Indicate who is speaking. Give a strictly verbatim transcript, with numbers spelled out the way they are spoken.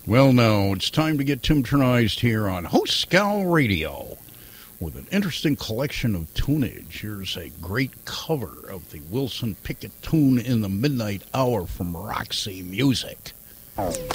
Speaker 1: Well, now it's time to get Tim-tronized here on Host Scowl Radio with an interesting collection of tunage. Here's a great cover of the Wilson Pickett tune In the Midnight Hour from Roxy Music.